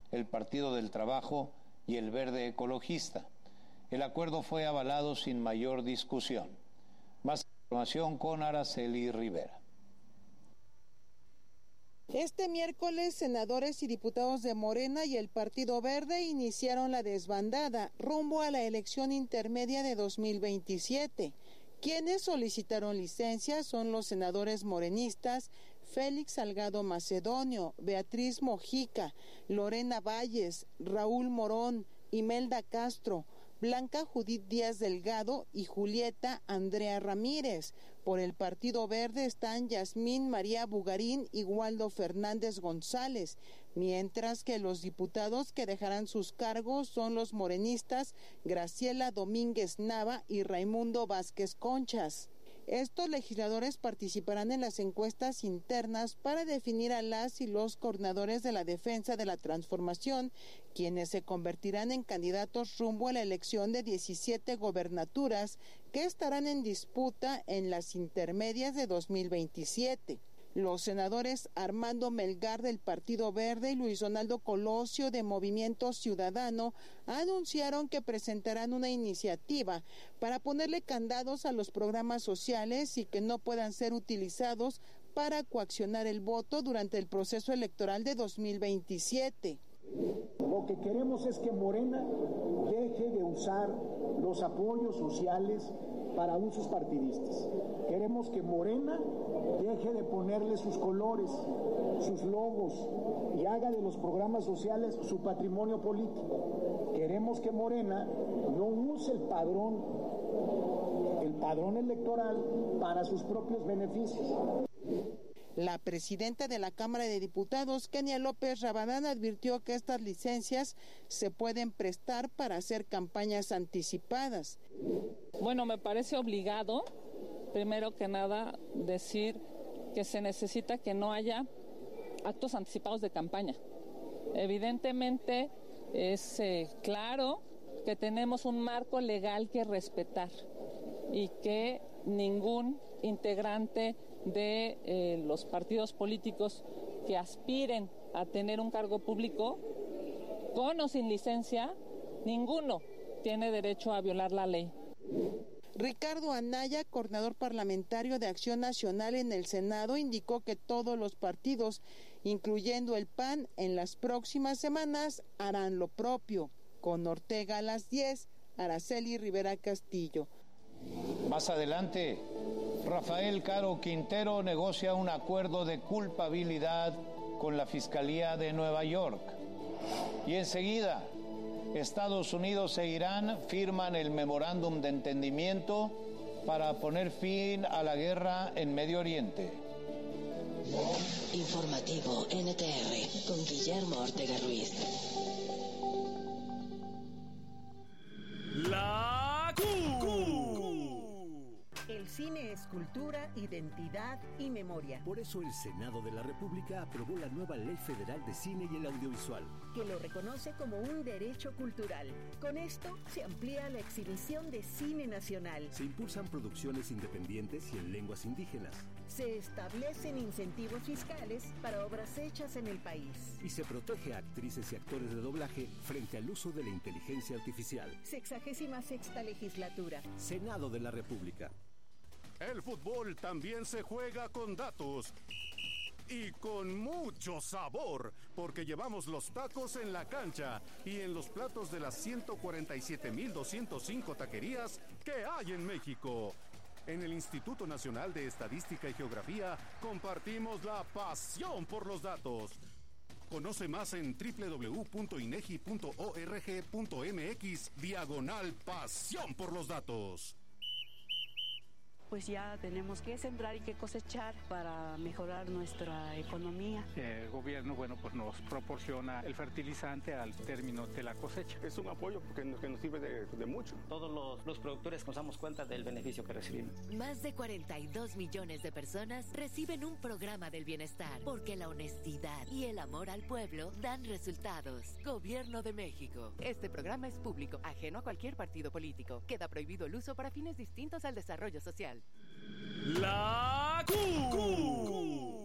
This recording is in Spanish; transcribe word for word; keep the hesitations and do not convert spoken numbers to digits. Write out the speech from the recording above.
el Partido del Trabajo y el Verde Ecologista. El acuerdo fue avalado sin mayor discusión. Más información con Araceli Rivera. Este miércoles, senadores y diputados de Morena y el Partido Verde iniciaron la desbandada rumbo a la elección intermedia de dos mil veintisiete. Quienes solicitaron licencia son los senadores morenistas Félix Salgado Macedonio, Beatriz Mojica, Lorena Valles, Raúl Morón, Imelda Castro, Blanca Judith Díaz Delgado y Julieta Andrea Ramírez. Por el Partido Verde están Yasmín María Bugarín y Waldo Fernández González, mientras que los diputados que dejarán sus cargos son los morenistas Graciela Domínguez Nava y Raimundo Vázquez Conchas. Estos legisladores participarán en las encuestas internas para definir a las y los coordinadores de la defensa de la transformación, quienes se convertirán en candidatos rumbo a la elección de diecisiete gobernaturas que estarán en disputa en las intermedias de dos mil veintisiete. Los senadores Armando Melgar del Partido Verde y Luis Donaldo Colosio de Movimiento Ciudadano anunciaron que presentarán una iniciativa para ponerle candados a los programas sociales y que no puedan ser utilizados para coaccionar el voto durante el proceso electoral de dos mil veintisiete. Lo que queremos es que Morena deje de usar los apoyos sociales para usos partidistas. Queremos que Morena deje de ponerle sus colores, sus logos y haga de los programas sociales su patrimonio político. Queremos que Morena no use el padrón, el padrón electoral para sus propios beneficios. La presidenta de la Cámara de Diputados, Kenia López Rabadán, advirtió que estas licencias se pueden prestar para hacer campañas anticipadas. Bueno, me parece obligado, primero que nada, decir que se necesita que no haya actos anticipados de campaña. Evidentemente es eh, claro que tenemos un marco legal que respetar y que ningún integrante de eh, los partidos políticos que aspiren a tener un cargo público, con o sin licencia, ninguno tiene derecho a violar la ley. Ricardo Anaya, coordinador parlamentario de Acción Nacional en el Senado, indicó que todos los partidos, incluyendo el P A N, en las próximas semanas harán lo propio. Con Ortega a las diez, Araceli Rivera Castillo. Más adelante, Rafael Caro Quintero negocia un acuerdo de culpabilidad con la Fiscalía de Nueva York. Y enseguida, Estados Unidos e Irán firman el memorándum de entendimiento para poner fin a la guerra en Medio Oriente. Informativo N T R con Guillermo Ortega Ruiz. La Q. El cine es cultura, identidad y memoria. Por eso el Senado de la República aprobó la nueva Ley Federal de Cine y el Audiovisual, que lo reconoce como un derecho cultural. Con esto se amplía la exhibición de cine nacional. Se impulsan producciones independientes y en lenguas indígenas. Se establecen incentivos fiscales para obras hechas en el país. Y se protege a actrices y actores de doblaje frente al uso de la inteligencia artificial. Sexagésima sexta legislatura. Senado de la República. El fútbol también se juega con datos y con mucho sabor, porque llevamos los tacos en la cancha y en los platos de las ciento cuarenta y siete mil doscientos cinco taquerías que hay en México. En el Instituto Nacional de Estadística y Geografía compartimos la pasión por los datos. Conoce más en doble u doble u doble u punto inegi punto org punto mx diagonal pasión por los datos. Pues ya tenemos que sembrar y que cosechar para mejorar nuestra economía. El gobierno, bueno, pues nos proporciona el fertilizante al término de la cosecha. Es un apoyo que nos, que nos sirve de, de mucho. Todos los, los productores nos damos cuenta del beneficio que recibimos. Más de cuarenta y dos millones de personas reciben un programa del bienestar, porque la honestidad y el amor al pueblo dan resultados. Gobierno de México. Este programa es público, ajeno a cualquier partido político. Queda prohibido el uso para fines distintos al desarrollo social. La Q.